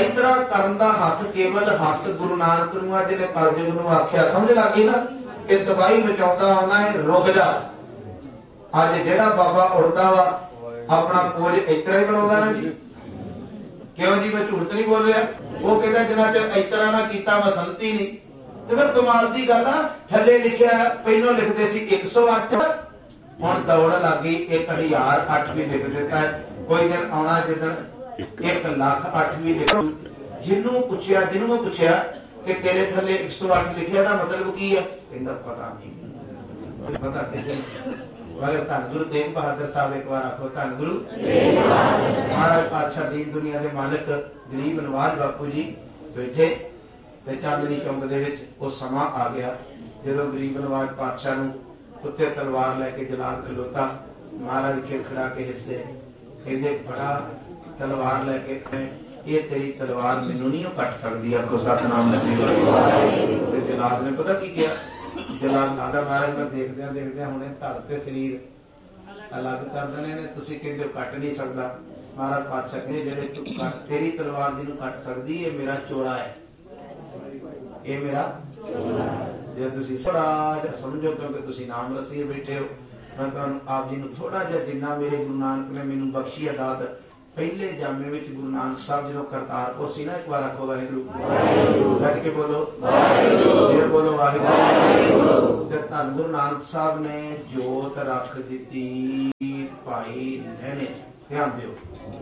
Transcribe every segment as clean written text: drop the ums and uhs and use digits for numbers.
इतरा करन दा हथ केवल हथ गुरु नानक नूं आ जिहने कलयुग नूं आख्या। समझ लग गई ना कि तबाही मचाउंदा आउणा है, रुक जा। अज जिहड़ा बाबा उड़दा वा अपना कोज इतरा ही बनाउंदा ना जी। क्यों जी, मैं झूठ नहीं बोल रहा। वो कहता जिन्ना चਿਰ इतरा ना कीता मैं संती नहीं। तो फिर कमाल की गल आ, थले लिखिया पहलों लिखते सी 108, हुण दौड़ लग गई 1008 भी लिख दिता है। कोई दिन आना जिदन 1,08 भी लिख। जिन्हों पुछया कि तेरे थले 108 लिखिया दा मतलब की है, कहंदा पता नहीं, पता किसे। मगर धन गुरु तेग बहादुर साहब एक बार आखो धन गुरु महाराज पातशाह दीन दुनिया के मालिक गरीब नवाज बापू जी बैठे ते चांदनी चौंक दे विच वो समा आ गया जदों गरीब नवाज पातशाह नूं उत्ते तलवार लैके जलाल खलोता। महाराज खिड़खड़ा के हिस्से कहंदे बड़ा तलवार लैके ये तेरी तलवार मैनू नहीं कट सकती। आखो सतनाम लगे। जलाल ने पता की किया, जलाल आदा महाराज मैं देखदे हुणे धड़ ते शरीर अलग कर देने ने, तुसीं कहंदे कट नहीं सकदा। महाराज पातशाह कहंदे जेड़े तू कट तेरी तलवार जिहनूं कट सकदी ये मेरा चोड़ा है, ये मेरा जे तुसीं थोड़ा जिहा समझो क्योंकि तुसीं नाम रसीए बैठे हो। मैं तुहानूं आप जी नूं थोड़ा जिहा जिन्ना मेरे गुरु नानक ने मैनूं बख्शी है दात। पहले जामे विच गुरु नानक साहब जो करतारपुर सी ना, एक बार आखो वाहिगुरू करके बोलो, फिर बोलो वाहिगुरू। ते धन गुरु नानक साहब ने जोत रख दी भाई लहणे। ध्यान दिओ,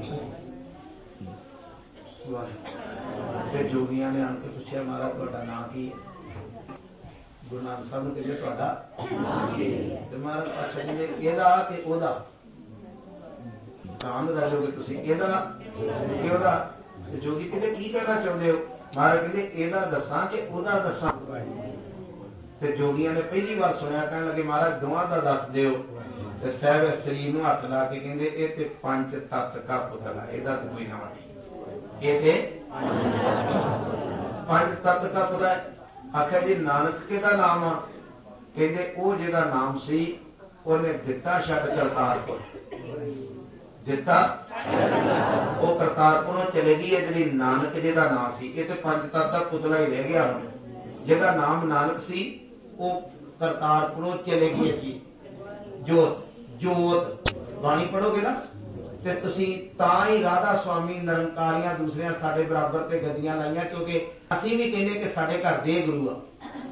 ते जोगियां ने आके पूछा महाराज तुहाडा नाम की है? गुरु नानक साहब ने कहा तुहाडा नाम की है? ते महाराज पातशाह कहंदे एदा ते ओदा नाम दसोगे तुसीं, एदा कि ओदा? जोगी कहंदे की कहना चाहुंदे हो? महाराज कहंदे एदा दसां कि ओदा दसां? ते जोगियां ने पहली बार सुनिया कहण लगे महाराज दोवां दा दस दिओ। ते साहब शरीर नूं हथ ला के कहंदे ए ते पंच तत्त का पुतला, एदा ते कोई नाम नहीं, ए ते पंच तत्त का पुतला। आखिया जी नानक किहदा नाम आ? कहंदे ओ जिहदा नाम सी ओने दिता छड्ड करतारपुर, दिता वो करतारपुरों चले गई है। जी नानक जिहदा नाम सी ये तो पंच तत्त दा पुतला ही रह गया। हुण जिहदा नाम नानक सी वो करतारपुरों चले गई है जी। जोत जोत बाणी पढ़ोगे ना ते तुसीं तां ही राधा स्वामी निरंकारियां दूसरियां साडे बराबर ते गद्दियां लाइयां, क्योंकि असीं भी कहने कि साडे घर दे गुरु आ।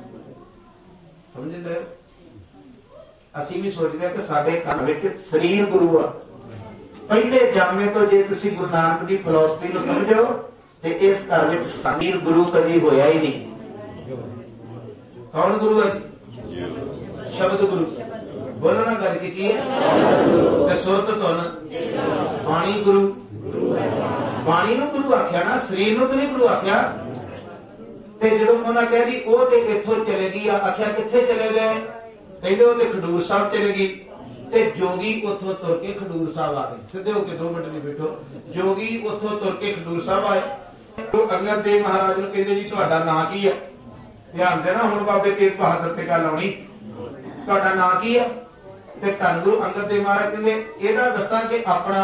समझदे हो? असीं भी सोचदे कि साडे घर विच शरीर गुरु आ। पहले जामे तो जे तुसीं गुरु नानक की फिलोसफी नूं समझो ते इस घर विच शरीर गुरु कदी होया ही नहीं। कौन गुरु है? शब्द गुरु। बोलो ना गल की है ते सुरत धुन बाणी गुरु। बाणी नूं गुरु आख्या ना, शरीर नूं तो नहीं गुरु आख्या। ते जदों उन्हां कहा जी ओह ते इत्थों चले गई, आख्या कित्थे चले गए? कहंदे ओह ते खडूर साहब चले गई। ते जोगी उथों तुर के खडूर साहब आ गए। सीधे होके 2 मिनट नहीं बैठो। जोगी उथों तुर के खडूर साहब आए। तो अंगद देव महाराज नूं कहंदे जी तुहाडा नाम की है? ध्यान देना, हुण बाबे तेग बहादुर ते गल आउणी। तुहाडा नाम की है? ते धन गुरु अंगद देव महाराज कहंदे एदा दसां कि अपना?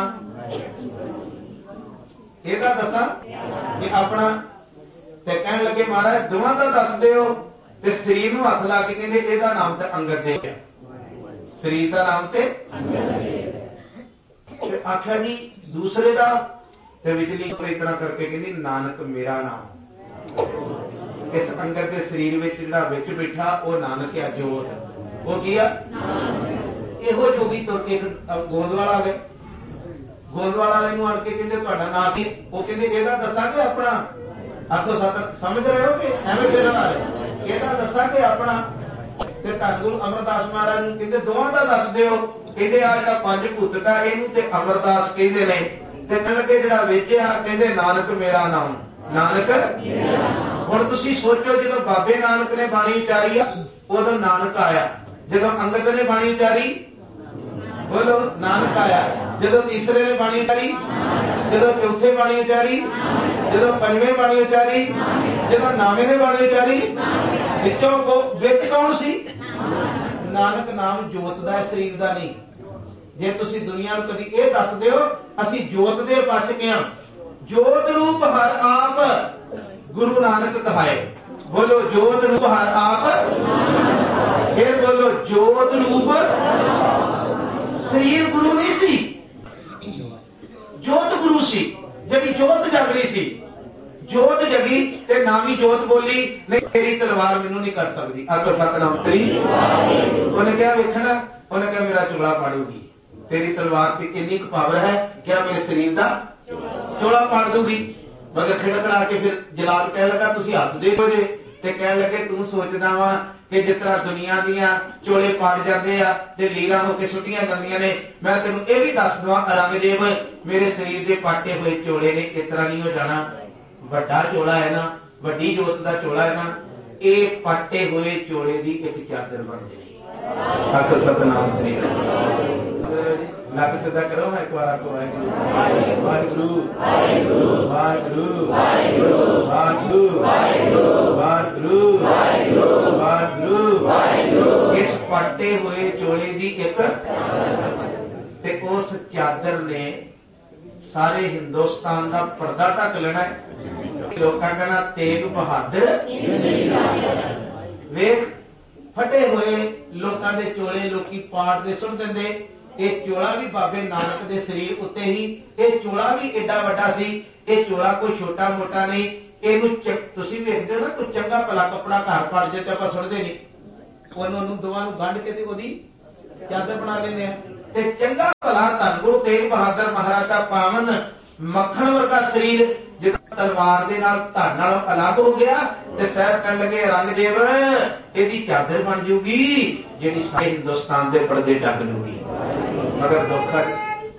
एदा दसां कि अपना? ते कहण लगे महाराज दोवां दा दस दिओ। ते शरीर नूं हथ ला के कहंदे एदा नाम ते अंगद देव है, शरीर का नाम ते आख्या जी दूसरे का ते बिजली पर इतना करके कहती नानक मेरा नाम। इस अंगद के शरीर में जिहड़ा विच बैठा वो नानक है, जोत वो की है। इहो जोगी तुर के गोंदवाल आ गए। गोंदवाल वाले नूं आण के कहंदे तुहाडा नाम की? वो कहंदे एदा दसां कि अपना? आखो सत समझ रहे हो कि एवें तेरे नाल? एदा दसां कि अपना? ते धन गुरु अमरदास महाराज नूं कहंदे दोवां दा दस दिओ। कहंदे आ जिहड़ा पंज भूतक आ इहनूं ते अमरदास कहंदे ने। ते कहण लगे जिहड़ा विच आ कहंदे नानक मेरा नाम, नानक मेरा नाम। हुण तुसीं सोचो जदों बाबे नानक ने बाणी उचारी आ उदों नानक आया, जदों अंगद ने बाणी उचारी बोलो नानक आया, जदों तीसरे ने बाणी उचारी, जदों चौथे बाणी उचारी, जदों पंजवें बाणी उचारी, जदों नावें ने बाणी उचारी, विच कौन सी? नानक नाम जोत दा, शरीर दा नहीं। जे तुसी दुनिया नूं कदी इह दस दिओ असीं जोत दे बच गए हां। जोत रूप हर आप गुरु नानक कहाए। बोलो जोत रूप हर आप, फिर बोलो जोत रूप। शरीर गुरु नहीं सी, जोत गुरु सी, जी जोत जग रही सी। जोत जगी ते नामी जोत बोली, नहीं तेरी तलवार मैनू नहीं कर सकती। आखो सतनाम श्री। उन्हें क्या वेखना, उन्हें क्या मेरा चोला पाड़ूगी। तेरी तलवार की इन्नी पावर है, क्या मेरे शरीर का चोला पाड़ दूगी। मगर खिड़खड़ा के फिर जलाल कह लगा तुसी हथ देखो जे, ते कह लगे तू सोचदा वा कि जिस तरह दुनिया दियां चोले पाड़ जाते आ ते लीरा होके सुटियां जांदियां ने, मैं तेनू ये भी दस दवा औरंगजेब मेरे शरीर के पाटे हुए चोले ने इस तरह नहीं हो जाना। ਵੱਡਾ चोला है ना, ਵੱਡੀ जोत का चोला है ना, ये पाटे हुए चोले की एक चादर बन जाएगी। आखो सतनाम श्री। नक सीधा करो, मैं एक बार आखो वाहिगुरू वाहिगुरू वाहिगुरू वाहिगुरू वाहिगुरू। इस पाटे हुए चोले की एक ते उस चादर ने सारे हिंदुस्तान का पर्दा ढक लेना है। लोग कहना तेग बहादुर वेख फटे हुए लोगों के चोले लोकी पाट दे सुट देंदे। ये चोला भी बाबे नानक दे शरीर उत्ते ही, ये चोला भी एडा वड्डा सी। ये चोला कोई छोटा मोटा नहीं। इनू तुसीं वेखदे हो ना, कोई चंगा भला कपड़ा घर पड़ जाए तो आपां सुटदे नहीं, उन्होंने दोवां नूं गंढ के ते ओदी चादर बना लेंदे आ। ते चंगा भला धन गुरु तेग बहादुर महाराज का पावन मक्खण वर्गा शरीर जिदा तलवार दे नाल धन नालों अलग हो गया, ते साहब कहन लगे औरंगजेब इहदी चादर बन जूगी जिहड़ी सारे हिंदुस्तान दे पर्दे ढक लूगी। मगर दुख है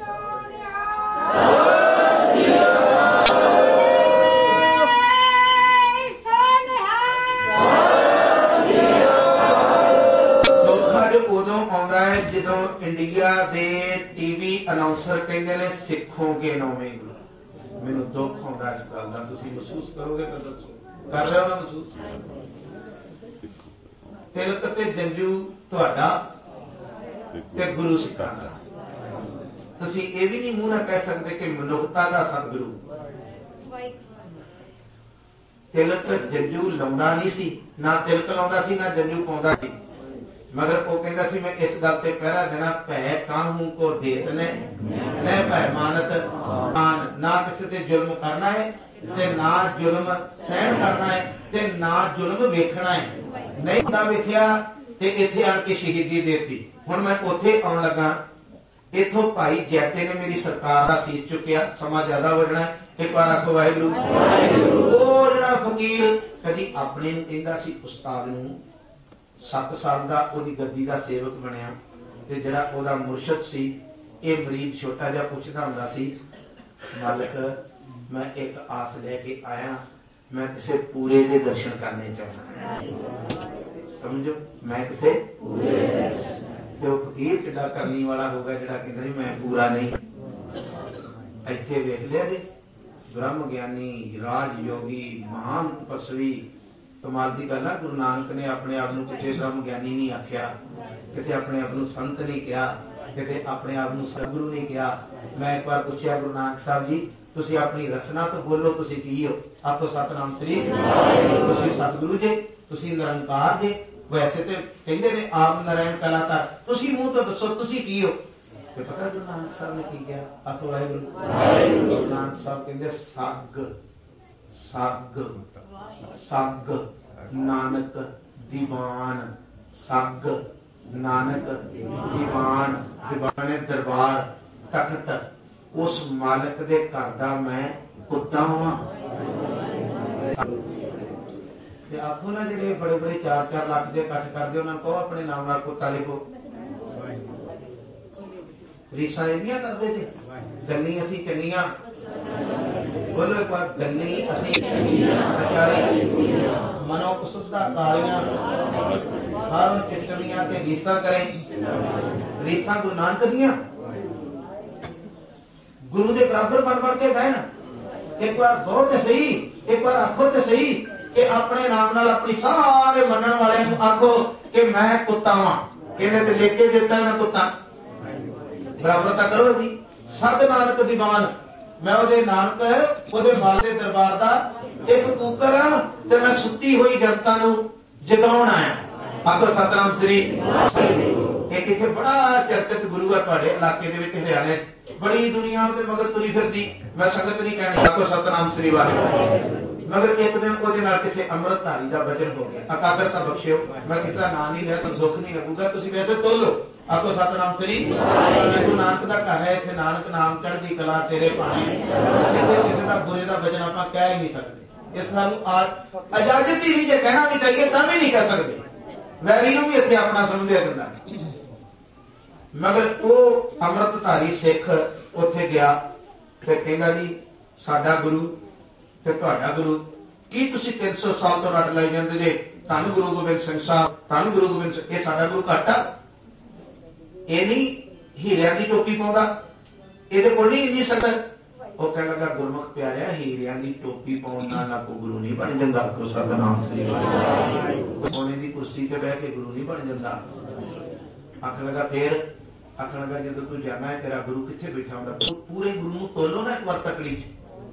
ਜਦੋਂ ਇੰਡੀਆ ਦੇ ਟੀਵੀ ਅਨਾਉਂਸਰ ਕਹਿੰਦੇ ਨੇ ਸਿੱਖੋਗੇ ਨੌਵੇਂ ਗੁਰੂ। ਮੈਨੂੰ ਦੁੱਖ ਹੁੰਦਾ ਇਸ ਗੱਲ ਦਾ। ਤੁਸੀਂ ਮਹਿਸੂਸ ਕਰੋਗੇ ਤਾਂ ਦੱਸੋ, ਕਰ ਰਹੇ ਹੋ ਨਾ ਮਹਿਸੂਸ? ਤਿਲਕ ਤੇ ਜੰਜੂ ਤੁਹਾਡਾ ਤੇ ਗੁਰੂ ਸਿੱਖਾਂ ਦਾ। ਤੁਸੀਂ ਇਹ ਵੀ ਨਹੀਂ ਮੂੰਹ ਨਾਲ ਕਹਿ ਸਕਦੇ ਕਿ ਮਨੁੱਖਤਾ ਦਾ ਸਤਿਗੁਰੂ। ਤਿਲਕ ਜੰਜੂ ਲਾਉਂਦਾ ਨਹੀਂ ਸੀ, ਨਾ ਤਿਲਕ ਲਾਉਂਦਾ ਸੀ ਨਾ ਜੰਜੂ ਪਾਉਂਦਾ ਸੀ। मगर वो कहता सी मैं इस गल ते पहरा देना, भै काहू को देत ने न भै मानत मान। ना किसी ते जुल्म करना है ते ना जुल्म सहन करना है ते ना जुल्म वेखना है। नहीं हुंदा वेखिया ते इत्थे आण के शहीदी देती। हुण मैं उत्थे आउण लगा, इथों भाई जैते ने मेरी सरकार दा सीस चुकिया। समा ज्यादा हो जाना, एक बार आखो वाहिगुरू। ओ जिहड़ा फकीर कदी अपने नूं कहंदा सी उस्ताद नूं 7 साल का ओदी गद्दी का सेवक बनया, ते जिहड़ा ओदा मुर्शद सी ये मरीज छोटा जिहा पुछदा हुंदा सी, मालिक मैं एक आस लेके आया, मैं किसी पूरे दे दर्शन करने चाहना। समझो, मैं किसी जो फकीर किड्डा करनी वाला होगा जिहड़ा कहंदा सी मैं पूरा नहीं। इत्थे वेख लिया जी, ब्रह्म ज्ञानी राज योगी महान तपस्वी। कमाल की गल है, गुरु नानक ने अपने आप को किसी ब्रह्म ज्ञानी नहीं आख्या, किसी अपने आप को संत नहीं कहा, किसी अपने आप को सतगुरु नहीं कहा। मैं एक बार पूछा गुरु नानक साहब जी तुसी अपनी रचना तो बोलो, तुसी की हो? आपको सतनाम श्री। तुसी सतगुरु जे, तुसी निरंकार जे। वैसे तो कहते ने आप नारायण कलाकार, तुसी मुंह तो दसो तुसी की हो? ते पता गुरु नानक साहब ने की किया? आपको वाहिगुरू। गुरु नानक साहब कहते सग सग सग नानक दीवान। सग नानक दीवान, दीवाने दरबार तख्त उस मालिक दे घर दा मैं कुत्ता हां। ते आखो ना जिहड़े बड़े बड़े 4-4 लाख दे इकट्ठ करदे उन्हां को अपने नाम नाल कुत्ता लिखो। रीसां इहदियां करदे जे गल्ली असीं चंगियां। बोलो एक बार, गल्ली असीं मनो कुसुदा कालियां हर चिटनियां ते रीसा करें। रीसा गुरु नानक दियां गुरु दे बराबर बन बन के बहन। एक बार बहुत सही, एक बार आखो तो सही कि अपने नाम नाल अपनी सारे मनन वाले आखो कि मैं कुत्ता वां। इन्हें तो लेके देता मैं कुत्ता, बराबरता करो जी। सत नानक दीवान मैं ਉਹਦੇ ਨਾਨਕ ਉਹਦੇ ਮਾਲ ਦੇ ਦਰਬਾਰ ਦਾ ਇੱਕ ਕੂਕਰ ਆ ਤੇ ਮੈਂ ਸੁੱਤੀ ਹੋਈ ਜਨਤਾ ਨੂੰ ਜਗਾਉਣ ਆਇਆ। ਆਖੋ ਸਤਨਾਮ ਸ੍ਰੀ। ਇੱਕ ਇੱਥੇ ਬੜਾ ਚਰਚਿਤ ਗੁਰੂ ਆ ਤੁਹਾਡੇ ਇਲਾਕੇ ਦੇ ਵਿੱਚ ਹਰਿਆਣੇ, ਬੜੀ ਦੁਨੀਆ ਉਹਦੇ ਮਗਰ ਤੁਰੀ ਫਿਰਦੀ, ਮੈਂ ਸੰਗਤ ਨਹੀਂ ਕਹਿਣੀ। ਆਖੋ ਸਤਨਾਮ ਸ੍ਰੀ ਵਾਹਿਗੁਰੂ। ਮਗਰ ਇੱਕ ਦਿਨ ਉਹਦੇ ਨਾਲ ਕਿਸੇ ਅੰਮ੍ਰਿਤਧਾਰੀ ਦਾ ਵਜਨ ਹੋ ਗਿਆ। ਅਕਾਦਰਤਾ ਬਖਸ਼ਿਓ, ਮੈਂ ਕਿਤਾ ਨਾਂ ਨਹੀਂ ਲਿਆ ਤਾਂ ਦੁੱਖ ਨਹੀਂ ਲੱਗੂਗਾ, ਤੁਸੀਂ ਵੈਸੇ ਤੋਲੋ। ਆਖੋ ਸਤਨਾਮ ਸ੍ਰੀ। ਗੁਰੂ ਨਾਨਕ ਦਾ ਘਰ ਹੈ, ਇੱਥੇ ਨਾਨਕ ਨਾਮ ਚੜ੍ਹਦੀ ਕਲਾ ਤੇਰੇ ਪਾਣੀ। ਇੱਥੇ ਕਿਸੇ ਦਾ ਬੁਰੇ ਦਾ ਵਜਨ ਆਪਾਂ ਕਹਿ ਹੀ ਨਹੀਂ ਸਕਦੇ। ਇਹ ਸਾਨੂੰ ਇਜਾਜ਼ਤ ਹੀ ਨਹੀਂ, ਜੇ ਕਹਿਣਾ ਵੀ ਚਾਹੀਏ ਤਾਂ ਵੀ ਨਹੀਂ ਕਹਿ ਸਕਦੇ। ਵੈਰੀ ਨੂੰ ਵੀ ਇੱਥੇ ਆਪਣਾ ਸਮਝਿਆ ਜਾਂਦਾ। ਮਗਰ ਉਹ ਅੰਮ੍ਰਿਤਧਾਰੀ ਸਿੱਖ ਉੱਥੇ ਗਿਆ ਤੇ ਕਹਿੰਦਾ ਜੀ ਸਾਡਾ ਗੁਰੂ ਤੇ ਤੁਹਾਡਾ ਗੁਰੂ, ਕੀ ਤੁਸੀਂ 300 ਸਾਲ ਤੋਂ ਰੱਟ ਲਾਈ ਜਾਂਦੇ ਜੇ ਧੰਨ ਗੁਰੂ ਗੋਬਿੰਦ ਸਿੰਘ ਸਾਹਿਬ, ਧੰਨ ਗੁਰੂ ਗੋਬਿੰਦ ਸਿੰਘ, ਇਹ ਸਾਡਾ ਗੁਰੂ ਘੱਟ ਆ? ਇਹ ਨਹੀਂ ਹੀਰਿਆਂ ਦੀ ਟੋਪੀ ਪਾਉਂਦਾ, ਇਹਦੇ ਕੋਲ ਨਹੀਂ ਇੰਨੀ ਸ਼ਕਲ। ਉਹ ਕਹਿਣ ਲੱਗਾ ਗੁਰਮੁਖ ਪਿਆਰਿਆ, ਹੀਰਿਆਂ ਦੀ ਟੋਪੀ ਪਾਉਣ ਨਾਲ ਕੋਈ ਗੁਰੂ ਨਹੀਂ ਬਣ ਜਾਂਦਾ। ਆਖੋ ਸਤਿਨਾਮ ਸ੍ਰੀ ਵਾਹਿਗੁਰੂ। ਸੋਨੇ ਦੀ ਕੁਰਸੀ ਤੇ ਬਹਿ ਕੇ ਗੁਰੂ ਨਹੀਂ ਬਣ ਜਾਂਦਾ। ਆਖਣ ਲੱਗਾ ਫੇਰ, ਆਖਣ ਲੱਗਾ ਜਦੋਂ ਤੂੰ ਜਾਣਾ ਹੈ ਤੇਰਾ ਗੁਰੂ ਕਿੱਥੇ ਬੈਠਾ ਹੁੰਦਾ? ਪੂਰੇ ਗੁਰੂ ਨੂੰ ਤੋਲੋ ਨਾ ਇੱਕ ਵਾਰ ਤਕੜੀ ਚ।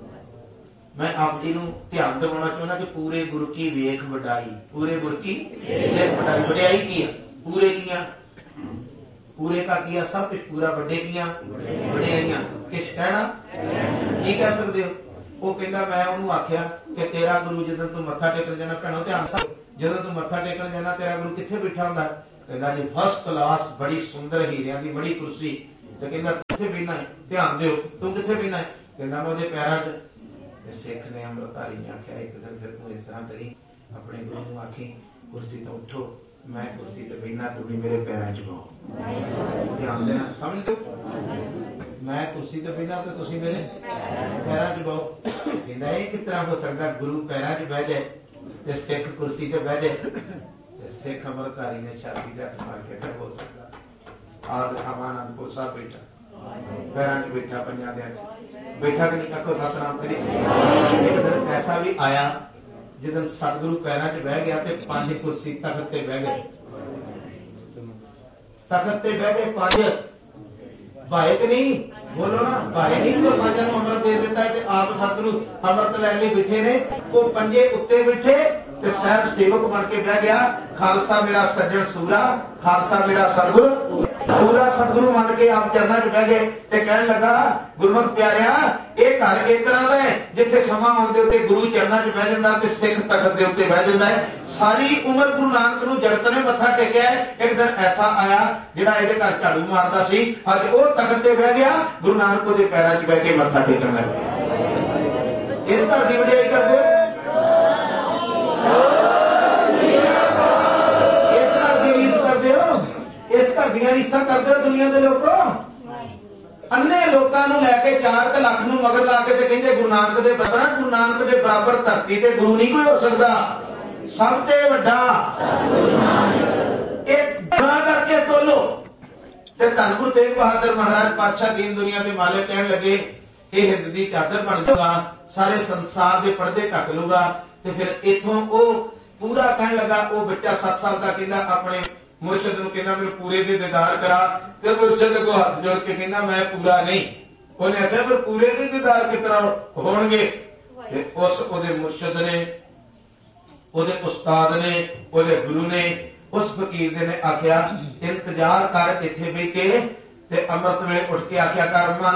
ਮੈਂ ਆਪ ਜੀ ਨੂੰ ਧਿਆਨ ਦਿਵਾਉਣਾ ਚਾਹੁੰਦਾ ਕਿ ਪੂਰੇ ਗੁਰੂ ਕੀ ਵੇਖ ਵਡਾਈ, ਪੂਰੇ ਗੁਰੂ ਕੀ ਵੇਖ ਵਡਾਈ। ਵਡਿਆਈ ਕੀ ਆ? ਪੂਰੇ ਕੀਆਂ, पूरे का किया सब कुछ पूरा, बड़े किया वडियाइयां, किस कहना की कह सकते हो? वो कहता मैं उन्होंने आख्या कि तेरा गुरु जो तू मत्था टेकन जाना, भैनों ध्यान से, जो तू मत्था टेकन जाना तेरा गुरु कित्थे बैठा हुंदा? कहता जी फर्स्ट क्लास बड़ी सुंदर हीरियां दी बड़ी कुर्सी। तो कहता कित्थे बैठना है? ध्यान दिओ, तू कित्थे बैठना है? कहता मैं उहदे पैरां च। सिख ने अमृतधारी ने आख्या एक दिन फिर तू इस तरह करी, अपने गुरु नूं आखी कुर्सी तो उठो, मैं कुर्सी ते बैठना, तुसीं मेरे पैरां च बहो। ध्यान देना, समझ दो, मैं कुर्सी ते बैठना तो तुसीं मेरे पैरां च बहो। कहंदा ये किस तरह हो सकदा? गुरु पैरां च बह जाए ते सिख कुर्सी ते बह जाए। सिख अमृतधारी ने छाती ते हथ मार के क्या हो सकदा? आप दिखावा आनंदपुर साहब बैठा, पैरां च बैठा, पंजां दे बैठा कि नहीं? आखो सतनाम स੍ਰੀ। एक दिन ऐसा भी आया जिदन सतगुरु पैरां च बह गया ते 5 कुर्सी तख्त ते बह गए, तख्त ते बह गए 5 भाए कि नहीं? बोलो ना, भाए नहीं तो 5 ਨੂੰ अमृत दे देता है। आप सतगुरु अमृत लैन लई बैठे ने, वो 5 उत्ते बैठे ते साहब सेवक बन के बह गया। खालसा मेरा सज्जन सूरा, खालसा मेरा सतगुरु पूरा। सतगुरु मन के आप चरणा च बह गए ते कहन लगा गुरमुख प्यारिया, ਇਹ ਘਰ ਇਸ ਤਰ੍ਹਾਂ ਦਾ ਹੈ ਜਿੱਥੇ ਸਮਾਂ ਆਉਣ ਦੇ ਉੱਤੇ ਗੁਰੂ ਚਰਨਾਂ 'ਚ ਬਹਿ ਜਾਂਦਾ ਤੇ ਸਿੱਖ ਤਖਤ ਦੇ ਉੱਤੇ ਬਹਿ ਜਾਂਦਾ ਹੈ। ਸਾਰੀ ਉਮਰ ਗੁਰੂ ਨਾਨਕ ਨੂੰ ਜਗਤ ਨੇ ਮੱਥਾ ਟੇਕਿਆ। ਇੱਕ ਦਿਨ ਐਸਾ ਆਇਆ ਜਿਹੜਾ ਇਹਦੇ ਘਰ ਝਾੜੂ ਮਾਰਦਾ ਸੀ, ਅੱਜ ਉਹ ਤਖਤ ਤੇ ਬਹਿ ਗਿਆ, ਗੁਰੂ ਨਾਨਕ ਉਹਦੇ ਪੈਰਾਂ 'ਚ ਬਹਿ ਕੇ ਮੱਥਾ ਟੇਕਣ ਲੱਗ ਪਿਆ। ਇਸ ਘਰ ਦੀ ਵਡਿਆਈ ਕਰਦੇ ਹੋ, ਇਸ ਘਰ ਦੀ ਰੀਸ ਕਰਦੇ ਹੋ, ਇਸ ਘਰ ਦੀਆਂ ਰੀਸਾਂ ਕਰਦੇ ਹੋ ਦੁਨੀਆ ਦੇ ਲੋਕੋ। अन्ने लोगों नूं लैके 4 लाख नूं मगर ला के ते कहंदे गुरु नानक दे बराबर, गुरु नानक दे बराबर धरती ते गुरु नहीं कोई हो सकदा, सब ते वड्डा एक बना करके तोलो। ते धन गुरु तेग बहादुर महाराज पातशाह दीन दुनिया के मालिक कहन लगे ये हिंद दी चादर बन जाऊगा, सारे संसार दे पर्दे ढक लूगा। ते फिर इथों ओ पूरा कहन लगा, ओ बच्चा 7 साल का कहंदा अपने मुर्शद नूं कहंदा मैनूं पूरे दे दीदार करा, ते मुर्शद को हाथ जोड़ के कहंदा मैं पूरा नहीं। उहने आख्या फिर पूरे दे दीदार किस तरह होणगे? ते उस ओहदे मुर्शद ने, ओहदे उस्ताद ने, ओहदे गुरु ने, उस फकीर ने आख्या इंतजार कर इत्थे बैठ के ते अमृत वेले उठ के आख्या कर